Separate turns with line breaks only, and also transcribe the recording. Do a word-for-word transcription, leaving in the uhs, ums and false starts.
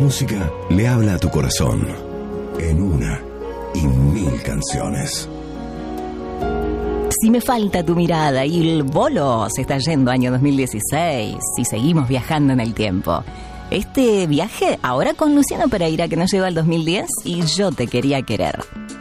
música le habla a tu corazón en una y mil canciones.
Si me falta tu mirada y el bolo se está yendo año dos mil dieciséis y seguimos viajando en el tiempo. Este viaje ahora con Luciano Pereira, que nos lleva al dos mil diez y Yo te quería querer.